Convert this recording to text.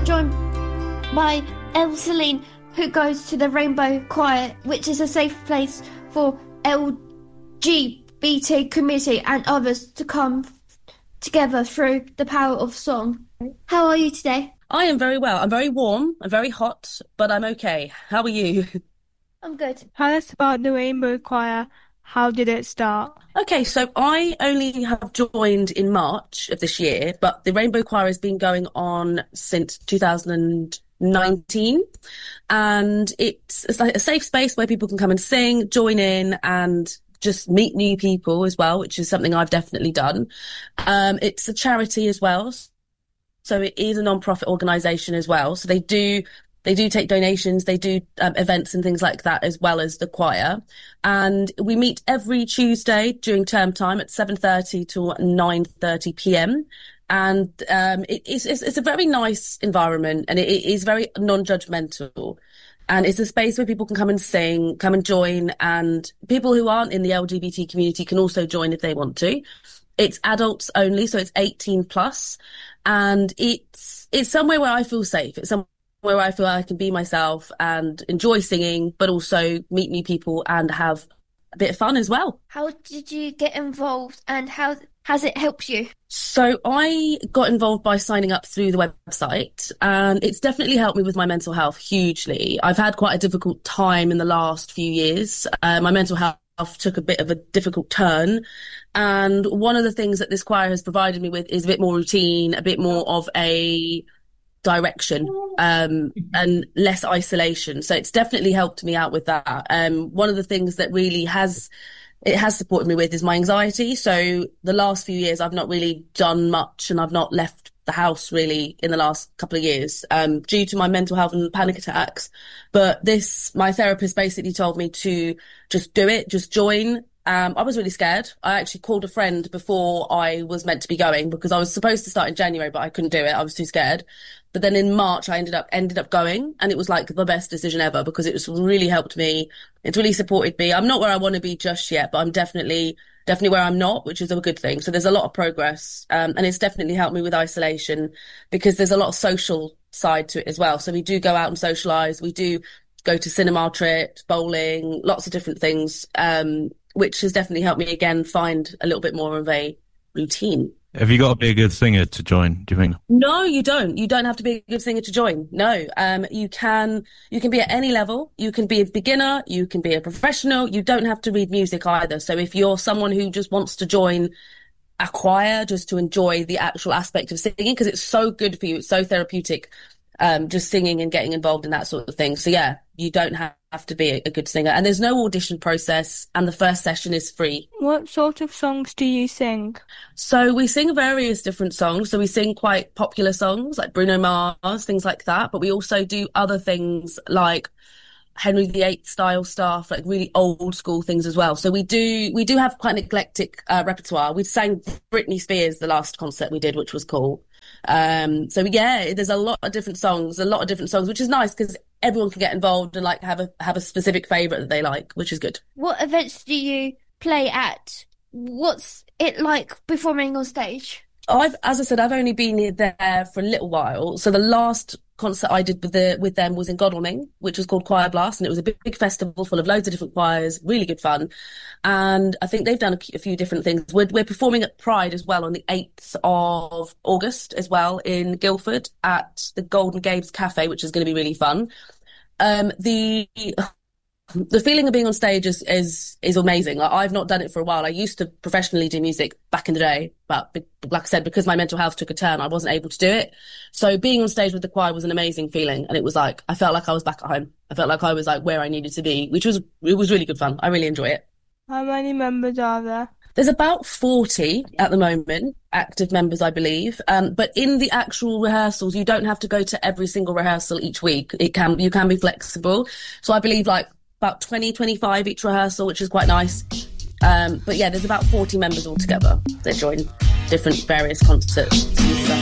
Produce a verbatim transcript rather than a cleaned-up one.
are joined by El Celine, who goes to the Rainbow Choir, which is a safe place for L G B T community and others to come together through the power of song. How are you today? I am very well. I'm very warm. I'm very hot, but I'm okay. How are you? I'm good. Tell us about the Rainbow Choir. How did it start? Okay, so I only have joined in March of this year, but the Rainbow Choir has been going on since two thousand nineteen, and it's, it's like a safe space where people can come and sing, join in, and just meet new people as well, which is something I've definitely done. Um, it's a charity as well, so it is a non-profit organisation as well. So they do they do take donations, they do um, events and things like that, as well as the choir. And we meet every Tuesday during term time at seven thirty to nine thirty p.m. And um, it, it's, it's a very nice environment, and it, it is very non-judgmental. And it's a space where people can come and sing, come and join, and people who aren't in the L G B T community can also join if they want to. It's adults only, so it's eighteen plus, and it's it's somewhere where I feel safe. It's somewhere where I feel I can be myself and enjoy singing, but also meet new people and have a bit of fun as well. How did you get involved, and how has it helped you? So I got involved by signing up through the website, and it's definitely helped me with my mental health hugely. I've had quite a difficult time in the last few years. Uh, my mental health took a bit of a difficult turn, and one of the things that this choir has provided me with is a bit more routine, a bit more of a direction, um, and less isolation. So it's definitely helped me out with that. Um, one of the things that really has it has supported me with is my anxiety. So the last few years, I've not really done much, and I've not left the house really in the last couple of years, um, due to my mental health and panic attacks. But this, my therapist basically told me to just do it, just join. Um, I was really scared. I actually called a friend before I was meant to be going, because I was supposed to start in January, but I couldn't do it. I was too scared. But then in March, I ended up ended up going, and it was like the best decision ever, because it was really helped me. It's really supported me. I'm not where I want to be just yet, but I'm definitely definitely where I'm not, which is a good thing. So there's a lot of progress, um, and it's definitely helped me with isolation, because there's a lot of social side to it as well. So we do go out and socialise. We do go to cinema trips, bowling, lots of different things, um, which has definitely helped me again find a little bit more of a routine. Have you got to be a good singer to join, do you think? No, you don't. You don't have to be a good singer to join. No. Um, you can, you can be at any level. You can be a beginner. You can be a professional. You don't have to read music either. So if you're someone who just wants to join a choir just to enjoy the actual aspect of singing, because it's so good for you, it's so therapeutic, um, just singing and getting involved in that sort of thing. So yeah, you don't have have to be a, a good singer, and there's no audition process, and the first session is free. What sort of songs do you sing? So we sing various different songs. So we sing quite popular songs like Bruno Mars, things like that, but we also do other things like Henry the Eighth style stuff, like really old school things as well. So we do we do have quite an eclectic uh, repertoire. We sang Britney Spears the last concert we did, which was cool. Um, so yeah, there's a lot of different songs, a lot of different songs, which is nice because everyone can get involved and like have a have a specific favourite that they like, which is good. What events do you play at? What's it like performing on stage? I've, as I said, I've only been there for a little while. So the last concert I did with the with them was in Godalming, which was called Choir Blast, and it was a big, big festival full of loads of different choirs, really good fun. And I think they've done a, a few different things. We're, we're performing at Pride as well on the eighth of August as well in Guildford at the Golden Gabes Cafe, which is going to be really fun. Um, the The feeling of being on stage is is is amazing. Like, I've not done it for a while. I used to professionally do music back in the day, but like I said, because my mental health took a turn, I wasn't able to do it. So being on stage with the choir was an amazing feeling, and it was like I felt like I was back at home. I felt like I was like where I needed to be, which was it was really good fun. I really enjoy it. How many members are there? There's about forty at the moment, active members, I believe. Um, but in the actual rehearsals, you don't have to go to every single rehearsal each week. It can you can be flexible. So I believe like about twenty, twenty-five each rehearsal, which is quite nice. Um, but yeah, there's about forty members altogether that join different various concerts and stuff.